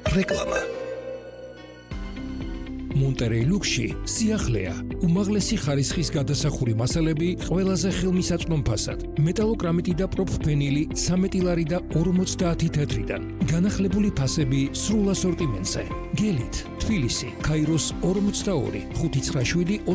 რეკლამა. Monterey Luxi სიახლეა. უმაღლესი ხარისხის გადასახური მასალები ყველაზე ხელმისაწვდომ ფასად. მეტალოკრამიტი და პროფფენილი 13 ლარი და 50 თეთრიდან. განახლებული ფასები სრულ ასორტიმენტზე. გელით, თბილისი, ქაიროს 42, 597